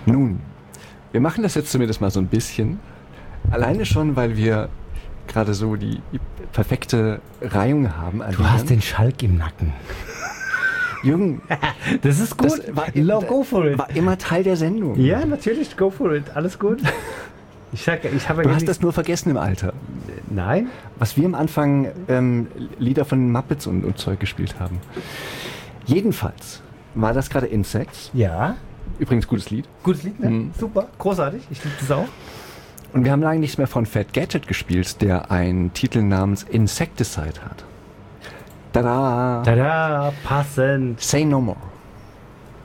Nun, wir machen das jetzt zumindest mal so ein bisschen. Alleine schon, weil wir gerade so die perfekte Reihung haben. Du hast den Schalk im Nacken. Jürgen, das ist gut. Go for it. War immer Teil der Sendung. Ja, natürlich, go for it. Alles gut. Du hast das nur vergessen im Alter. Nein. Was wir am Anfang Lieder von den Muppets und Zeug gespielt haben. Jedenfalls war das gerade Insects. Ja. Übrigens gutes Lied. Gutes Lied, ne? Super, großartig. Ich liebe das auch. Und wir haben lange nichts mehr von Fat Gadget gespielt, der einen Titel namens Insecticide hat. Tada! Tada, passend. Say No More.